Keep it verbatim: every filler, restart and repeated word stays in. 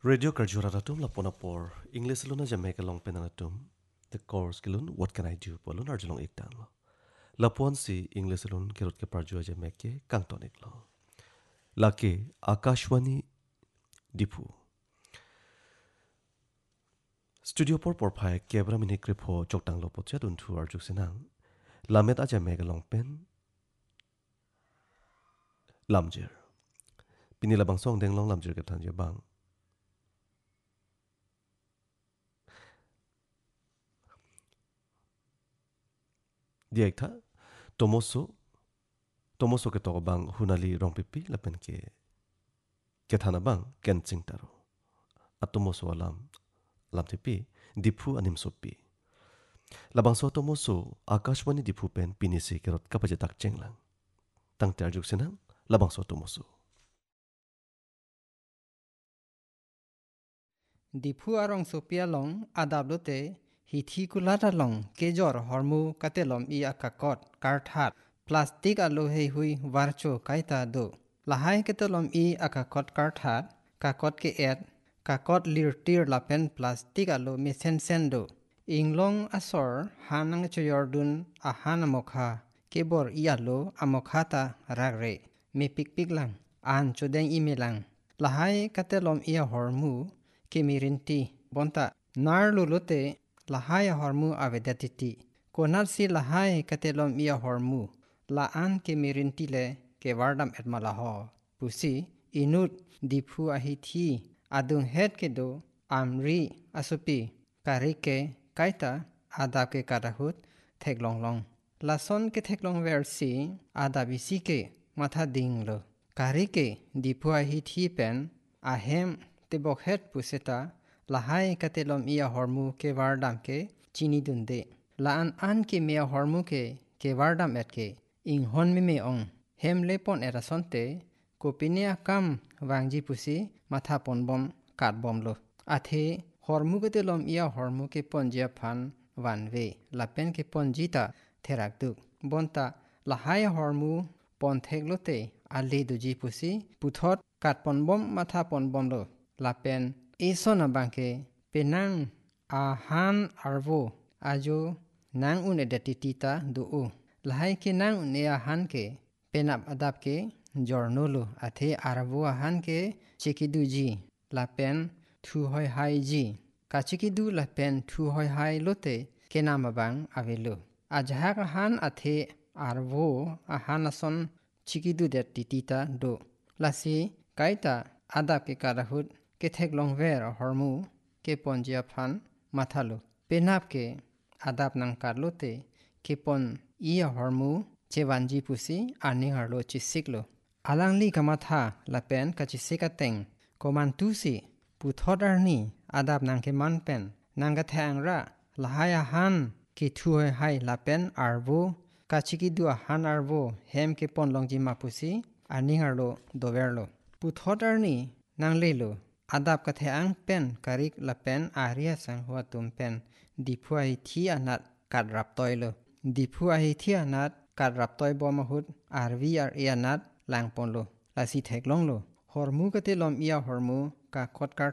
Radio Karjuratatum Laponapor, English Luna Jamaica Long Penanatum, the course Kilun, what can I do? Polun Arjulong Iktan. Lapon si English Lun Kirut Keparjua Jamaica, Kantonik Lo. Lake Akashwani Dipu. Studio por porpai kebra mini kripo choktang lo potya dun tu arjuk senang. Lamet aja mega long pen. Lamjer. Pinila bang song deng long lamjer ketan je bang. Direkta Tomoso Tomoso ke to bang hunali rong pipi lapen ke kethana bang ken taro. Atomoso alam lam tipi dipu anim sopi. Labang so tomoso Akashwani dipu pen pinisi kerot kapajetak cenglang. Tang terjuk senang labang so tomoso. Dipu arong sopia long adablote hithi kulata long kejor hormu katelom i akakot karthat plastik alo hei hui warcho kaita do lahai ketelom i akakot karthat kakot ke et kakot lirtir lapen plastik alo mesen sendo inglong asor hanang choyordun ahana mokha kebor i alo amokhata ragre me pikpik lang an chodeng imelang lahai katelom i hormu kemirinti bonta nar lulute lahai hormu avedetiti konar si lahai katelom ia hormu laan kemirinti le ke wardam etmalaho pusi inut dipu ahithi adung het kedo amri asupi karike kaita adake kadahut theklonglong lason ke theklong versi adabisi ke matha dinglo karike dipu ahithi pen ahem tebok het puseta lahai katelom ia hormu ke wardam ke chini dunde laan an ke mea hormu ke ke wardam et ke ing hon me me ong hem lepon erasonte kopinia kam wangji pusi matha ponbom katbom lo athe hormu katelom ia hormu ke ponjia phan wanwe lapen ke ponjita therak duk bonta lahai hormu pon theklote ali duji pusi puthot katponbom matha ponbom lo lapen esona bangke penang ahan arvo ajo nang un edatitita duu lahai ke nang ne ahan ke penap adap ke jornolo athe arvo ahan ke chikiduji lapen thu hoi hai ji kachikidu lapen thu hoi hai lote kenamabang avelo ajhak ahan athe arvo ahan ason chikidu det titita do lasi kaita adap ke karahut ke theklong ver hormu ke ponjia phan mathalo penap ke adap nang karlote ke pon ia hormu chewanji pusi ani harlo chisiklo alangli kamatha lapen kachisikateng koman tusi puthodarni adap nang ke manpen nanga thangra lahaya han ke thuai hai lapen arvo kachiki du han arvo hem ke pon longji mapusi ani harlo doverlo puthodarni nang lelo adap kathe ang pen karik lapen aria sang hua tum pen dipuai thi anat kadrap toilo dipuai thi anat kadrap toy bomahut arvi ar anat langponlo lasi theklonglo hormu kate lom ia hormu ka khotkar